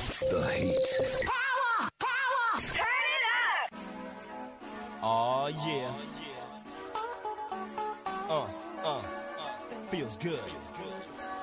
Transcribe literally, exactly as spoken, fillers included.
The heat. Power! Power! Turn it up! Oh yeah. Uh, uh, uh, feels good.